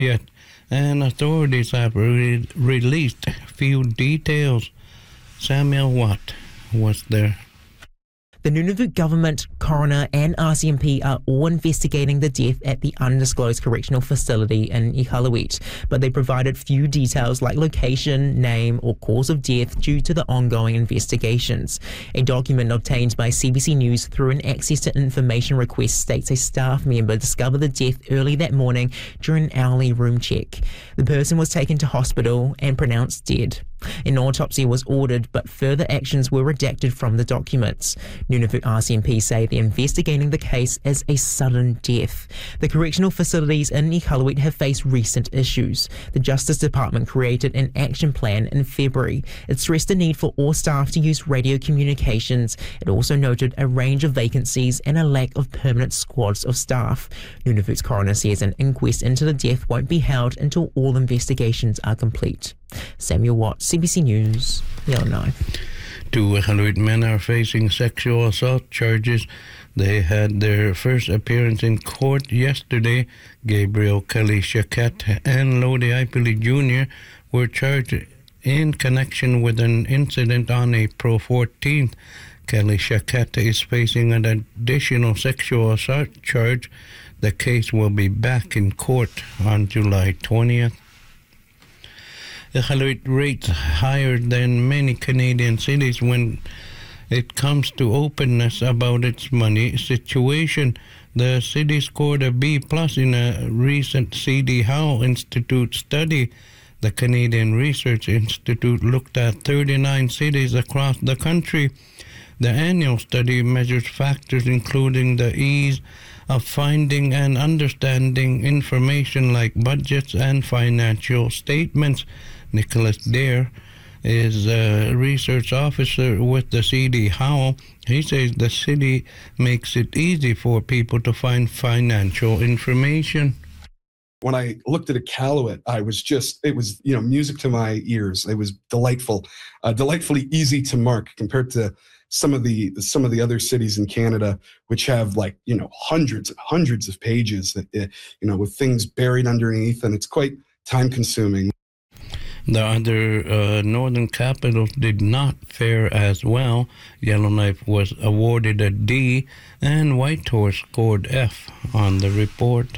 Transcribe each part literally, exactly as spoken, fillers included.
yet, and authorities have re- released few details. Samuel Watt was there. The Nunavut government, coroner and R C M P are all investigating the death at the undisclosed correctional facility in Iqaluit, but they provided few details like location, name or cause of death due to the ongoing investigations. A document obtained by C B C News through an access to information request states a staff member discovered the death early that morning during an hourly room check. The person was taken to hospital and pronounced dead. An autopsy was ordered, but further actions were redacted from the documents. Nunavut R C M P say they're investigating the case as a sudden death. The correctional facilities in Iqaluit have faced recent issues. The Justice Department created an action plan in February. It stressed the need for all staff to use radio communications. It also noted a range of vacancies and a lack of permanent squads of staff. Nunavut's coroner says an inquest into the death won't be held until all investigations are complete. Samuel Watt, C B C News, Yellowknife. Two Iqaluit men are facing sexual assault charges. They had their first appearance in court yesterday. Gabriel Kelly Shakat and Lodi Ipoli Junior were charged in connection with an incident on April fourteenth. Kelly Shakat is facing an additional sexual assault charge. The case will be back in court on July twentieth. Iqaluit rates higher than many Canadian cities when it comes to openness about its money situation. The city scored a B plus in a recent C D Howe Institute study. The Canadian Research Institute looked at thirty-nine cities across the country. The annual study measures factors including the ease of finding and understanding information like budgets and financial statements. Nicholas Dare is a research officer with the C D Howe. He says the city makes it easy for people to find financial information. When I looked at Iqaluit, I was just, it was, you know, music to my ears. It was delightful, uh, delightfully easy to mark compared to some of the some of the other cities in Canada, which have like, you know, hundreds and hundreds of pages, that, uh, you know, with things buried underneath, and it's quite time consuming. The other uh, northern capitals did not fare as well. Yellowknife was awarded a D, and Whitehorse scored F on the report.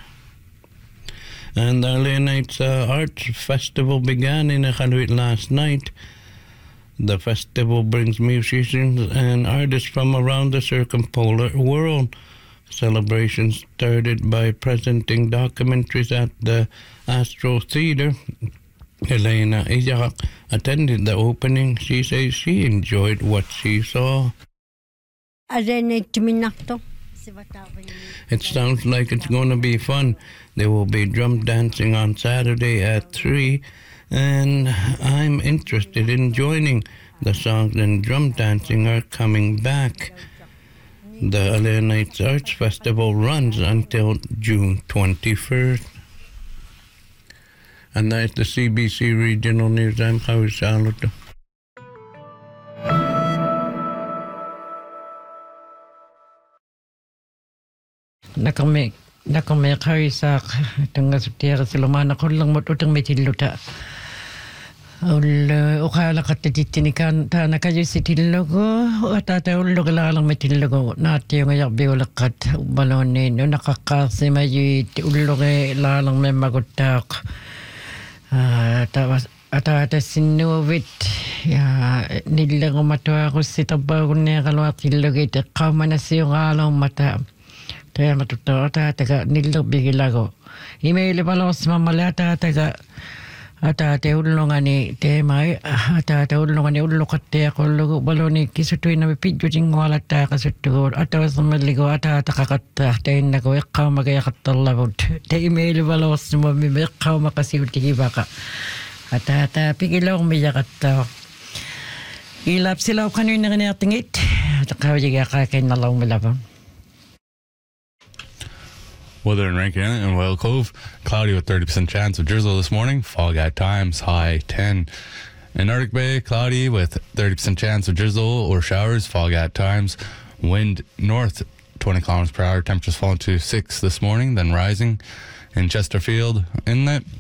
And the Leonites uh, Arts Festival began in Iqaluit last night. The festival brings musicians and artists from around the circumpolar world. Celebrations started by presenting documentaries at the Astro Theatre. Elena Isaac attended the opening. She says she enjoyed what she saw. It sounds like it's going to be fun. There will be drum dancing on Saturday at three, and I'm interested in joining. The songs and drum dancing are coming back. The Leonites Arts Festival runs until June twenty-first. And that's the C B C Regional News. I'm Howie Saluto. Nakame nakame Howie Sak tanga sutera silomana kullang mo utang metiluta. Ul ukala katitinikan ta nakayusitilogo atata ulog lalang metilogo nati yung yakbiulakat balone no nakakasimayi uloge lalang memagutak. Tawas atata sinuwit ya nilang umatwa ko si tabaw ne kalwa kilogit kamana siyo ngalong mata kaya matuto atata nilang bigilago email palos mamalata atata atata ulongani te mai atata ulongani ulokatte ko logo baloni kisutui na pidyo jingwala ta kasutu atawas maligo atata kakatta te nako ikama kaya katalabut te email palos mo mi ikama kasiuti baka atata pigilaw miyakatta ilap sila kanina kanatingit takawiga ka kay nalaw milaba. Weather in Rankin and Whale Cove, cloudy with thirty percent chance of drizzle this morning, fog at times, high ten. In Arctic Bay, cloudy with thirty percent chance of drizzle or showers, fog at times, wind north twenty kilometers per hour, temperatures falling to six this morning, then rising. In Chesterfield Inlet,